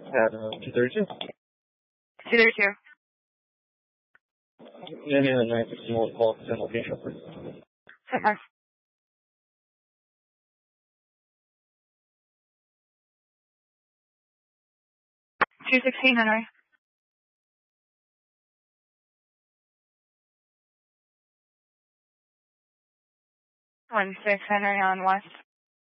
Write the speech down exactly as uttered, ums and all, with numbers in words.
At uh, two thirty-two. two thirty-two. Yeah, yeah, nine sixteen will call send location, please. Okay. two sixteen, Henry. one six, Henry on West.